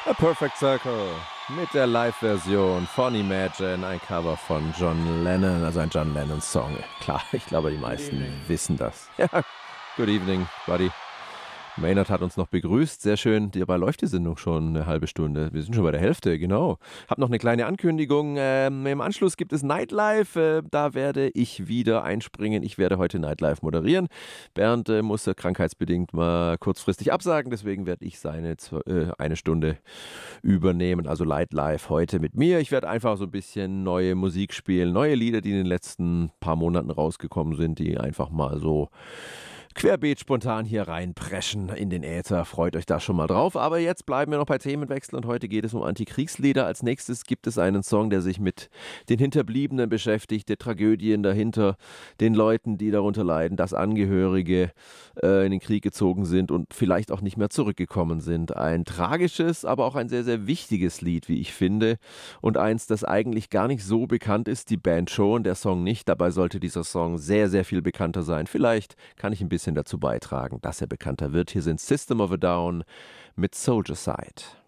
A Perfect Circle mit der Live-Version von Imagine, ein Cover von John Lennon, also ein John Lennon-Song. Klar, ich glaube, die meisten wissen das. Ja, good evening, buddy. Maynard hat uns noch begrüßt, sehr schön. Dabei läuft die Sendung schon eine halbe Stunde. Wir sind schon bei der Hälfte, genau. Hab noch eine kleine Ankündigung. Im Anschluss gibt es Nightlife. Da werde ich wieder einspringen. Ich werde heute Nightlife moderieren. Bernd musste krankheitsbedingt mal kurzfristig absagen, deswegen werde ich seine eine Stunde übernehmen. Also Nightlife heute mit mir. Ich werde einfach so ein bisschen neue Musik spielen, neue Lieder, die in den letzten paar Monaten rausgekommen sind, die einfach mal so querbeet spontan hier reinpreschen in den Äther. Freut euch da schon mal drauf. Aber jetzt bleiben wir noch bei Themenwechsel und heute geht es um Antikriegslieder. Als nächstes gibt es einen Song, der sich mit den Hinterbliebenen beschäftigt, der Tragödien dahinter, den Leuten, die darunter leiden, dass Angehörige in den Krieg gezogen sind und vielleicht auch nicht mehr zurückgekommen sind. Ein tragisches, aber auch ein sehr, sehr wichtiges Lied, wie ich finde. Und eins, das eigentlich gar nicht so bekannt ist, die Band schon, der Song nicht. Dabei sollte dieser Song sehr, sehr viel bekannter sein. Vielleicht kann ich ein bisschen dazu beitragen, dass er bekannter wird. Hier sind System of a Down mit Soldiercide.